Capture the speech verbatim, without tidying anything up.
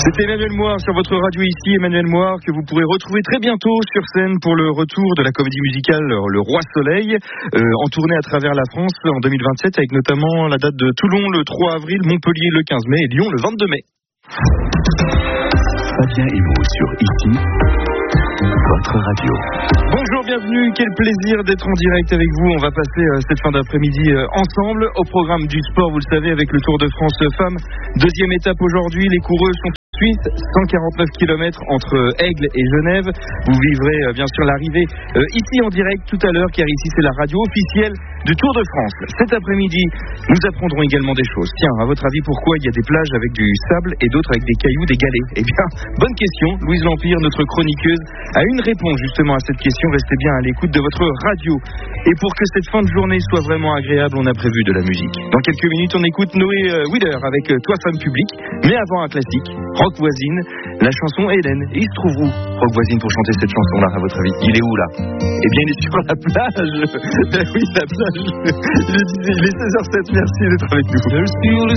C'était Emmanuel Moir sur votre radio ici, Emmanuel Moir que vous pourrez retrouver très bientôt sur scène pour le retour de la comédie musicale Le Roi Soleil, euh, en tournée à travers la France en deux mille vingt-sept avec notamment la date de Toulon le trois avril, Montpellier le quinze mai et Lyon le vingt-deux mai. Fabien Emo sur ici, votre radio. Bonjour, bienvenue, quel plaisir d'être en direct avec vous. On va passer euh, cette fin d'après-midi euh, ensemble au programme du sport, vous le savez, avec le Tour de France Femmes. Deuxième étape aujourd'hui, les coureuses sont Suisse, cent quarante-neuf kilomètres entre Aigle et Genève. Vous vivrez euh, bien sûr l'arrivée euh, ici en direct tout à l'heure, car ici c'est la radio officielle du Tour de France. Cet après-midi, nous apprendrons également des choses. Tiens, à votre avis, pourquoi il y a des plages avec du sable et d'autres avec des cailloux, des galets? Eh bien, bonne question. Louise Lampire, notre chroniqueuse, a une réponse justement à cette question. Restez bien à l'écoute de votre radio. Et pour que cette fin de journée soit vraiment agréable, on a prévu de la musique. Dans quelques minutes, on écoute Noé euh, Wheeler avec euh, Toi femme publique, mais avant un classique, Rock Voisine, la chanson Hélène. Et il se trouve où, Rock Voisine, pour chanter cette chanson-là, à votre avis? Il est où là? Eh bien, il est sur la plage. Oui, la plage. Il est seize heures sept, merci d'être avec nous.